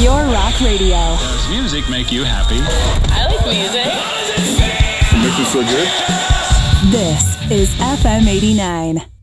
Pure Rock Radio. Does music make you happy? I like music. Make you feel good? This is FM 89.